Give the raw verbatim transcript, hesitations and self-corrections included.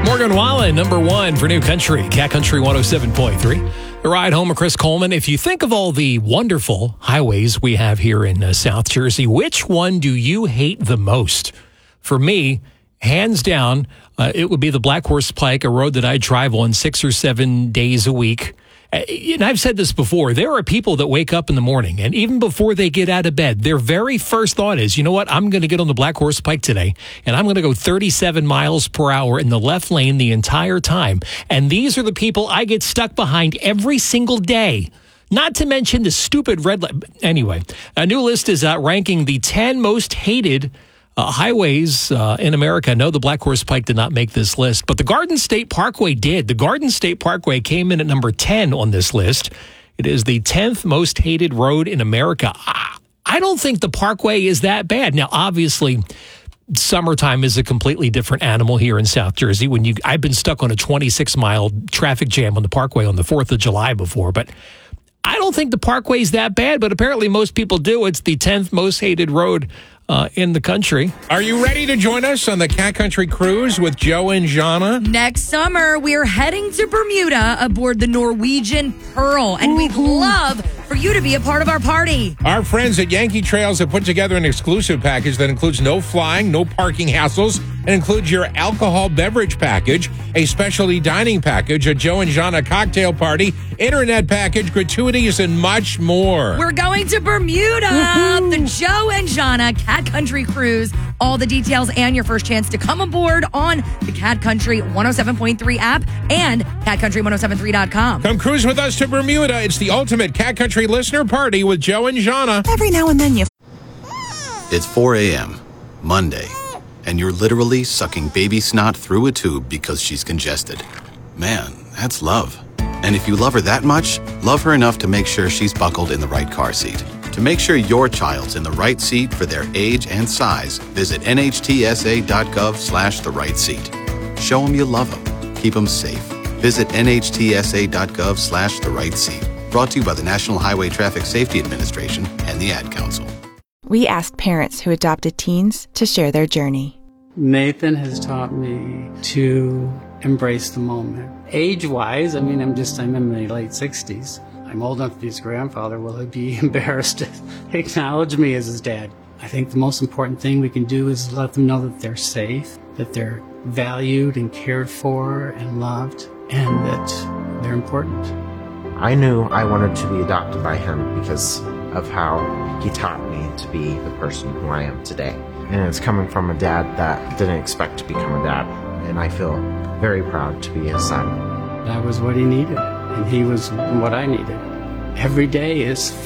Morgan Wallen, number one for New Country, Cat Country one oh seven point three. The ride home of Chris Coleman. If you think of all the wonderful highways we have here in uh, South Jersey, which one do you hate the most? For me, hands down, uh, it would be the Black Horse Pike, a road that I drive on six or seven days a week. And I've said this before, there are people that wake up in the morning and even before they get out of bed, their very first thought is, you know what, I'm going to get on the Black Horse Pike today and I'm going to go thirty-seven miles per hour in the left lane the entire time. And these are the people I get stuck behind every single day. Not to mention the stupid red light. Anyway, a new list is out ranking the ten most hated Uh, highways uh, in America. No, the Black Horse Pike did not make this list, but the Garden State Parkway did. The Garden State Parkway came in at number ten on this list. It is the tenth most hated road in America. I, I don't think the Parkway is that bad. Now, obviously, summertime is a completely different animal here in South Jersey. When you, I've been stuck on a twenty-six mile traffic jam on the Parkway on the fourth of July before, but I don't think the Parkway is that bad, but apparently most people do. It's the tenth most hated road Uh, in the country. Are you ready to join us on the Cat Country Cruise with Joe and Jana? Next summer, we're heading to Bermuda aboard the Norwegian Pearl, and we'd love for you to be a part of our party. Our friends at Yankee Trails have put together an exclusive package that includes no flying, no parking hassles, and includes your alcohol beverage package, a specialty dining package, a Joe and Jana cocktail party, internet package, gratuities, and much more. We're going to Bermuda, the Joe and Jana Cat Country Cruise. All the details and your first chance to come aboard on the Cat Country one oh seven point three app and cat country one oh seven three dot com. Come cruise with us to Bermuda. It's the ultimate Cat Country listener party with Joe and Jana. Every now and then you... It's four a.m., Monday, and you're literally sucking baby snot through a tube because she's congested. Man, that's love. And if you love her that much, love her enough to make sure she's buckled in the right car seat. To make sure your child's in the right seat for their age and size, visit N H T S A dot gov slash the right seat. Show them you love them. Keep them safe. Visit N H T S A dot gov slash the right seat. Brought to you by the National Highway Traffic Safety Administration and the Ad Council. We asked parents who adopted teens to share their journey. Nathan has taught me to embrace the moment. Age-wise, I mean, I'm just, I'm in my late sixties. I'm old enough to be his grandfather. Will he be embarrassed to acknowledge me as his dad? I think the most important thing we can do is let them know that they're safe, that they're valued and cared for and loved, and that they're important. I knew I wanted to be adopted by him because of how he taught me to be the person who I am today. And it's coming from a dad that didn't expect to become a dad, and I feel very proud to be his son. That was what he needed, and he was what I needed. Every day is